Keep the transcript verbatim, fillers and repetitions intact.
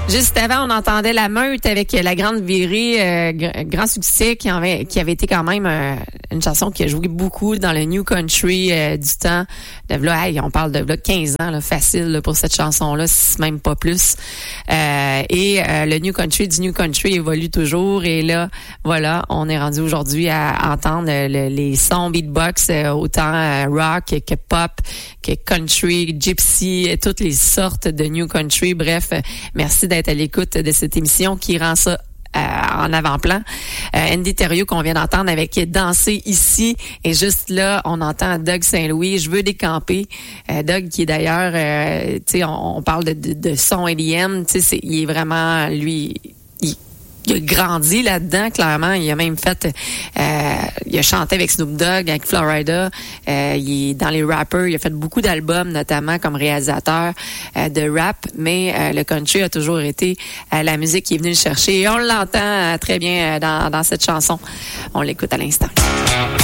Juste avant, on entendait La Meute avec La Grande Virée, euh, g- grand succès qui avait, qui avait été quand même euh, une chanson qui a joué beaucoup dans le New Country euh, du temps. De là, hey, on parle de là, quinze ans, là, facile là, pour cette chanson-là, si même pas plus. Euh, et euh, le New Country du New Country évolue toujours. Et là, voilà, on est rendu aujourd'hui à entendre le, les sons beatbox, euh, autant euh, rock que pop, que country, gypsy, et toutes les sortes de New Country. Bref, euh, merci d'être à l'écoute de cette émission qui rend ça euh, en avant-plan. Euh, Andy Thériault qu'on vient d'entendre avec Danser ici. Et juste là, on entend Doug Saint-Louis, Je veux décamper. Euh, Doug qui est d'ailleurs, euh, tu sais, on, on parle de, de, de son E D M. Tu sais, il est vraiment, lui... Il, Il a grandi là-dedans, clairement. Il a même fait... Euh, il a chanté avec Snoop Dogg, avec Florida. Euh, il est dans les rappers. Il a fait beaucoup d'albums, notamment comme réalisateur euh, de rap. Mais euh, le country a toujours été euh, la musique qui est venue le chercher. Et on l'entend euh, très bien euh, dans, dans cette chanson. On l'écoute à l'instant.